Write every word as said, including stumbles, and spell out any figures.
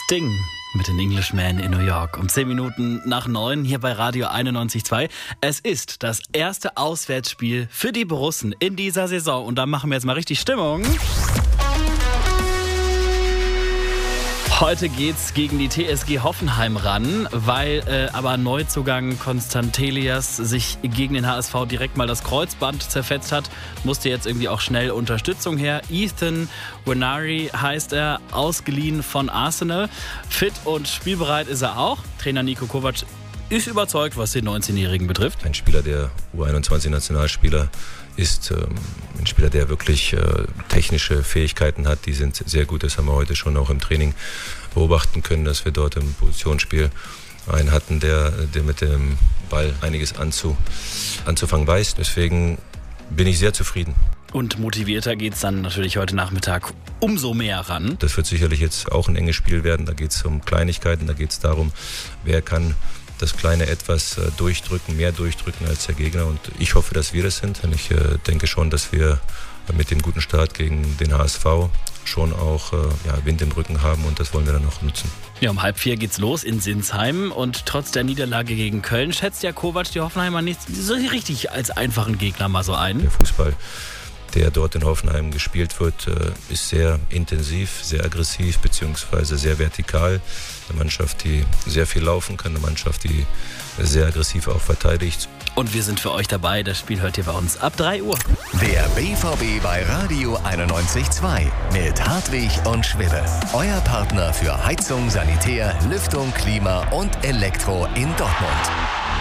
Sting mit den Englishmen in New York. Um zehn Minuten nach neun hier bei Radio einundneunzig Komma zwei. Es ist das erste Auswärtsspiel für die Borussen in dieser Saison. Und da machen wir jetzt mal richtig Stimmung. Heute geht's gegen die T S G Hoffenheim ran, weil äh, aber Neuzugang Konstantelias sich gegen den H S V direkt mal das Kreuzband zerfetzt hat, musste jetzt irgendwie auch schnell Unterstützung her. Ethan Nwaneri heißt er, ausgeliehen von Arsenal. Fit und spielbereit ist er auch. Trainer Niko Kovac ist überzeugt, was den neunzehnjährigen betrifft. Ein Spieler, der U einundzwanzig-Nationalspieler ist, ähm, ein Spieler, der wirklich äh, technische Fähigkeiten hat, die sind sehr gut. Das haben wir heute schon auch im Training beobachten können, dass wir dort im Positionsspiel einen hatten, der, der mit dem Ball einiges anzu, anzufangen weiß. Deswegen bin ich sehr zufrieden. Und motivierter geht es dann natürlich heute Nachmittag umso mehr ran. Das wird sicherlich jetzt auch ein enges Spiel werden. Da geht es um Kleinigkeiten, da geht es darum, wer kann das kleine Etwas äh, durchdrücken, mehr durchdrücken als der Gegner. Und ich hoffe, dass wir das sind. Und ich äh, denke schon, dass wir äh, mit dem guten Start gegen den H S V schon auch äh, ja, Wind im Rücken haben. Und das wollen wir dann noch nutzen. Ja, um halb vier geht's los in Sinsheim. Und trotz der Niederlage gegen Köln schätzt ja Kovac die Hoffenheimer nicht so richtig als einfachen Gegner mal so ein. Der Fußball, der dort in Hoffenheim gespielt wird, ist sehr intensiv, sehr aggressiv bzw. sehr vertikal. Eine Mannschaft, die sehr viel laufen kann, eine Mannschaft, die sehr aggressiv auch verteidigt. Und wir sind für euch dabei. Das Spiel hört ihr bei uns ab drei Uhr. Der B V B bei Radio einundneunzig Komma zwei mit Hartwig und Schwibbe. Euer Partner für Heizung, Sanitär, Lüftung, Klima und Elektro in Dortmund.